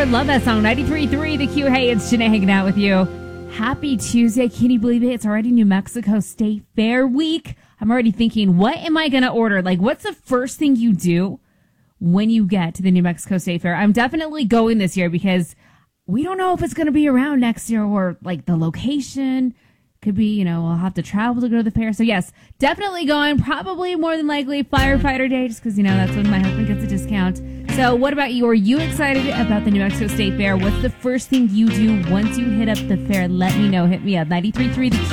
Taylor. Love that song. 93.3 The Q. Hey, it's Janae hanging out with you. Happy Tuesday. Can you believe it? It's already New Mexico State Fair week. I'm already thinking, what am I going to order? Like, what's the first thing you do when you get to the New Mexico State Fair? I'm definitely going this year because we don't know if it's going to be around next year or, like, the location. Could be, I'll have to travel to go to the fair. So, yes, definitely going. Probably more than likely Firefighter Day just because, that's when my husband gets a discount. So, what about you? Are you excited about the New Mexico State Fair? What's the first thing you do once you hit up the fair? Let me know. Hit me up. 93.3 The